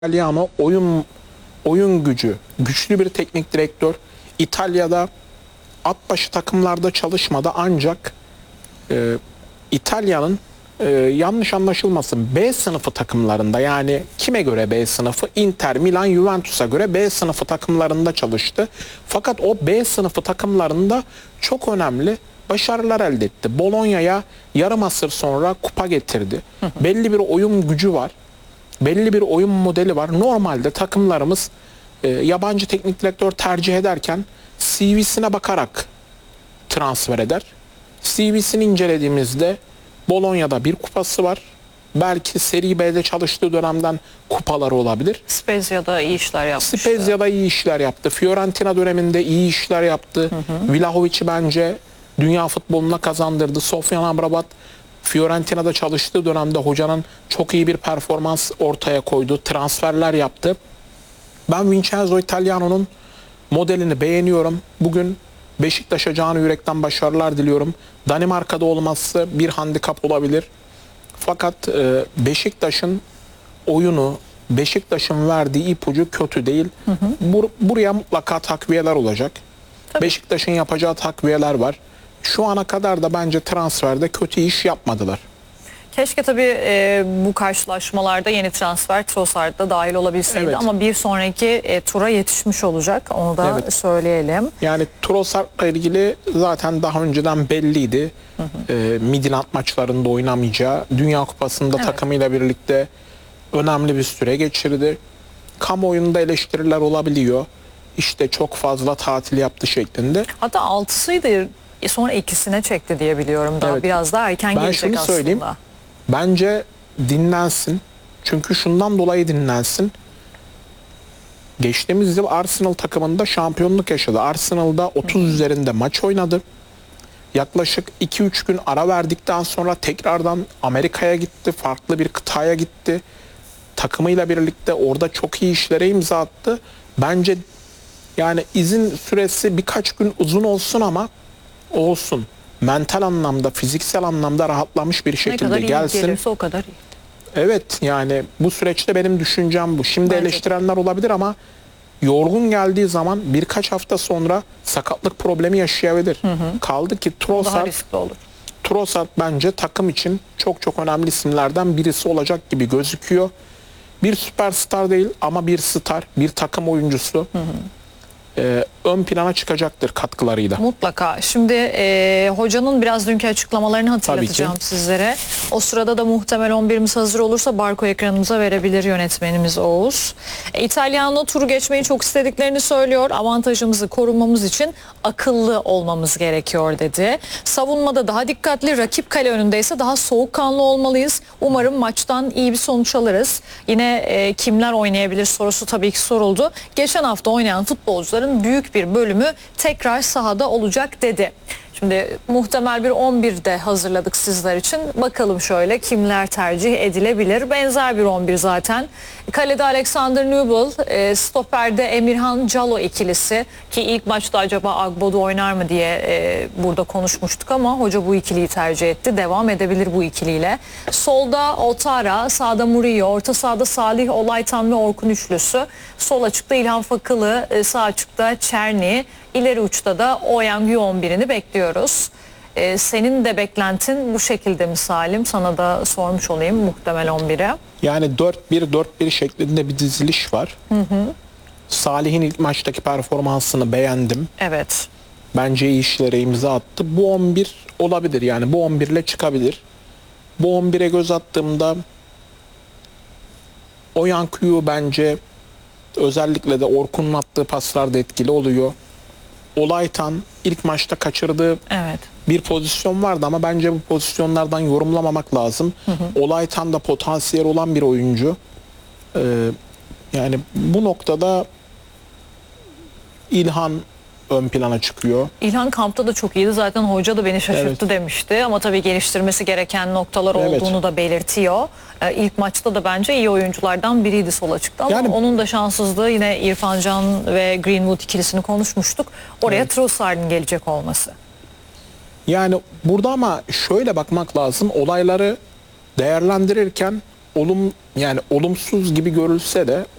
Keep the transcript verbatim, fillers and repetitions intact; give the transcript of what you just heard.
İtalyano oyun oyun gücü, güçlü bir teknik direktör. İtalya'da at başı takımlarda çalışmadı ancak e, İtalya'nın e, yanlış anlaşılmasın B sınıfı takımlarında, yani kime göre B sınıfı? Inter, Milan, Juventus'a göre B sınıfı takımlarında çalıştı. Fakat o B sınıfı takımlarında çok önemli başarılar elde etti. Bologna'ya yarım asır sonra kupa getirdi. Belli bir oyun gücü var. Belli bir oyun modeli var. Normalde takımlarımız e, yabancı teknik direktör tercih ederken C V'sine bakarak transfer eder. C V'sini incelediğimizde Bologna'da bir kupası var. Belki Serie B'de çalıştığı dönemden kupaları olabilir. Spezia'da iyi işler yapmıştı. Spezia'da iyi işler yaptı. Fiorentina döneminde iyi işler yaptı. Hı hı. Vlahovic'i bence dünya futboluna kazandırdı. Sofyan Amrabat Fiorentina'da çalıştığı dönemde hocanın çok iyi bir performans ortaya koydu. Transferler yaptı. Ben Vincenzo Italiano'nun modelini beğeniyorum. Bugün Beşiktaş'a canı yürekten başarılar diliyorum. Danimarka'da olması bir handikap olabilir. Fakat e, Beşiktaş'ın oyunu, Beşiktaş'ın verdiği ipucu kötü değil. Hı hı. Bur buraya mutlaka takviyeler olacak. Beşiktaş'ın yapacağı takviyeler var. Şu ana kadar da bence transferde kötü iş yapmadılar. Keşke tabii e, bu karşılaşmalarda yeni transfer Trossard da dahil olabilseydi, evet. Ama bir sonraki e, tura yetişmiş olacak. Onu da evet. söyleyelim. Yani Trossard'la ilgili zaten daha önceden belliydi. Hı hı. E, Midland maçlarında oynamayacağı, Dünya Kupası'nda evet. takımıyla birlikte önemli bir süre geçirdi. Kamuoyunda eleştiriler olabiliyor. İşte çok fazla tatil yaptı şeklinde. Hatta altısıydı, sonra ikisine çekti diye biliyorum. Daha evet. biraz daha erken ben gelecek şunu söyleyeyim. aslında. Bence dinlensin. Çünkü şundan dolayı dinlensin. Geçtiğimiz yıl Arsenal takımında şampiyonluk yaşadı. Arsenal'da otuz Hı. üzerinde maç oynadı. Yaklaşık iki üç gün ara verdikten sonra tekrardan Amerika'ya gitti. Farklı bir kıtaya gitti. Takımıyla birlikte orada çok iyi işlere imza attı. Bence yani izin süresi birkaç gün uzun olsun ama olsun. Mental anlamda, fiziksel anlamda rahatlamış bir şekilde gelsin. Ne kadar iyi gelirse o kadar iyi. Evet, yani bu süreçte benim düşüncem bu. Şimdi Bence eleştirenler olabilir ama yorgun geldiği zaman birkaç hafta sonra sakatlık problemi yaşayabilir. Hı hı. Kaldı ki Trossard, daha riskli olur. Trossard bence takım için çok çok önemli isimlerden birisi olacak gibi gözüküyor. Bir süperstar değil ama bir star, bir takım oyuncusu. Hı hı. Ee, ön plana çıkacaktır katkılarıyla. Mutlaka. Şimdi e, hocanın biraz dünkü açıklamalarını hatırlatacağım sizlere. O sırada da muhtemel on birimiz hazır olursa barko ekranımıza verebilir yönetmenimiz Oğuz. E, İtalyanlo turu geçmeyi çok istediklerini söylüyor. Avantajımızı korumamız için akıllı olmamız gerekiyor dedi. Savunmada daha dikkatli, rakip kale önündeyse daha soğukkanlı olmalıyız. Umarım maçtan iyi bir sonuç alırız. Yine e, kimler oynayabilir sorusu tabii ki soruldu. Geçen hafta oynayan futbolcular büyük bir bölümü tekrar sahada olacak dedi. Şimdi muhtemel bir on birde hazırladık sizler için. Bakalım şöyle kimler tercih edilebilir. Benzer bir on bir zaten. Kalede Alexander Nubel, stoperde Emirhan Calo ikilisi ki ilk maçta acaba Agbodu oynar mı diye e, burada konuşmuştuk ama hoca bu ikiliyi tercih etti. Devam edebilir bu ikiliyle. Solda Otara, sağda Murillo, orta sahada Salih, Olaytan ve Orkun üçlüsü. Sol açıkta İlhan Fakılı, sağ açıkta Çerni, ileri uçta da Oyan on birini bekliyoruz. Ee, senin de beklentin bu şekilde mi Salim? Sana da sormuş olayım muhtemel on bire. Yani dört bir dört bir şeklinde bir diziliş var. Hı hı. Salih'in ilk maçtaki performansını beğendim. Evet. Bence iyi işlere imza attı. Bu on bir olabilir, yani bu on bir ile çıkabilir. Bu on bire göz attığımda Oyan bence özellikle de Orkun'un attığı paslarda etkili oluyor. Olaytan ilk maçta kaçırdığı evet. bir pozisyon vardı ama bence bu pozisyonlardan yorumlamamak lazım. Hı hı. Olaytan da potansiyel olan bir oyuncu. Ee, yani bu noktada İlhan ön plana çıkıyor. İlhan kampta da çok iyiydi. Zaten hoca da beni şaşırttı evet. demişti. Ama tabii geliştirmesi gereken noktalar evet. olduğunu da belirtiyor. Ee, ilk maçta da bence iyi oyunculardan biriydi sol açıkta. Ama yani, onun da şanssızlığı yine İrfan Can ve Greenwood ikilisini konuşmuştuk. Oraya evet. Trossard'ın gelecek olması. Yani burada ama şöyle bakmak lazım. Olayları değerlendirirken olum yani olumsuz gibi görülse de